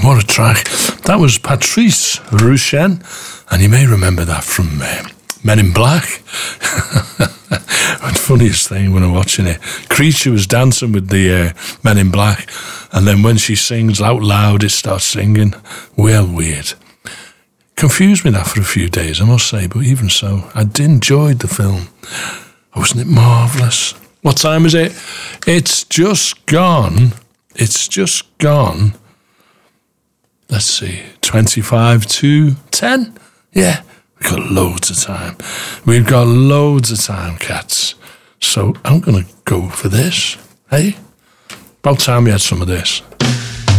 What a track. That was Patrice Rushen, and you may remember that from Men in Black. The funniest thing when I'm watching it, Creature was dancing with the Men in Black, and then when she sings out loud, it starts singing. Well, weird. Confused me that for a few days, I must say, but even so, I enjoyed the film. Wasn't it marvellous? What time is it? It's just gone. Let's see, 25 to 10? Yeah, we've got loads of time. We've got loads of time, cats. So I'm going to go for this, hey? About time we had some of this.